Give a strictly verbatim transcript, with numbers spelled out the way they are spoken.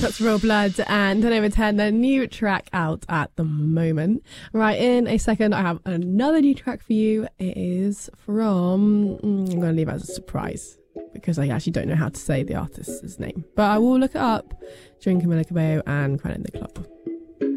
That's Royal Blood and ten over ten, their new track out at the moment. Right, in a second, I have another new track for you. It is from, I'm going to leave it as a surprise because I actually don't know how to say the artist's name. But I will look it up during Camila Cabello and Crying in the Club.